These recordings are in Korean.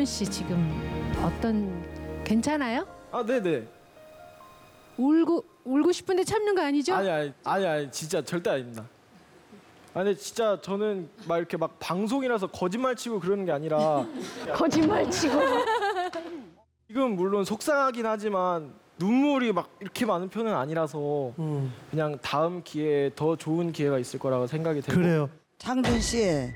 창준 씨 지금 괜찮아요? 아, 네네. 울고 싶은데 참는 거 아니죠? 아니, 진짜 절대 아닙니다. 아니, 진짜 저는 막 이렇게 막 방송이라서 거짓말 치고 그러는 게 아니라 거짓말 치고. 지금 물론 속상하긴 하지만 눈물이 막 이렇게 많은 편은 아니라서 그냥 다음 기회에 더 좋은 기회가 있을 거라고 생각이 되고. 그래요. 창준 씨의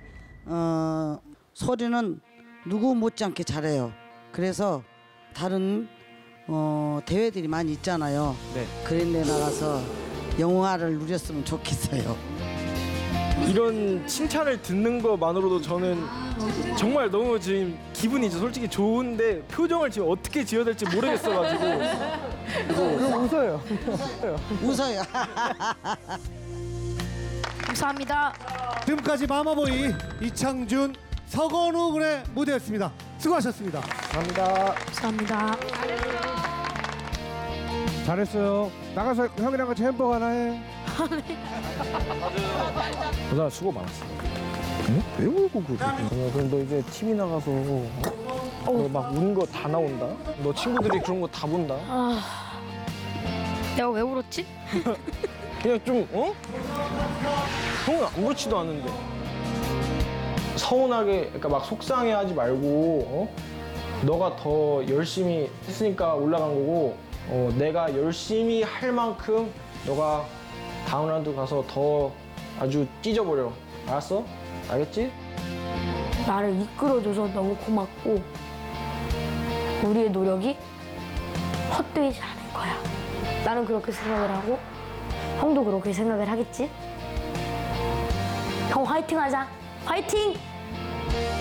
소리는 누구 못지않게 잘해요. 그래서 다른 대회들이 많이 있잖아요. 네. 그런 데 나가서 영화를 누렸으면 좋겠어요. 이런 칭찬을 듣는 것만으로도 저는 정말 너무 지금 기분이 솔직히 좋은데 표정을 지금 어떻게 지어야 될지 모르겠어가지고. 그럼 웃어요. 웃어요. 감사합니다. 지금까지 마마보이 이창준, 서건우 군의 무대였습니다. 수고하셨습니다. 감사합니다. 감사합니다. 잘했어요. 나가서 형이랑 같이 햄버거 하나 해. 보다 수고 많았어. 응? 왜 울고 그래? 그럼 너 이제 TV 나가서 너 막 우는 거 다 나온다. 너 친구들이 그런 거 다 본다. 내가 왜 울었지? 그냥 좀 형은 아무렇지도 않은데 서운하게 그러니까 막 속상해하지 말고 너가 더 열심히 했으니까 올라간 거고 내가 열심히 할 만큼 너가 다음 라운드 가서 더 아주 찢어버려. 알았어? 알겠지? 나를 이끌어줘서 너무 고맙고 우리의 노력이 헛되지 않을 거야. 나는 그렇게 생각을 하고 형도 그렇게 생각을 하겠지? 형 화이팅 하자. 화이팅!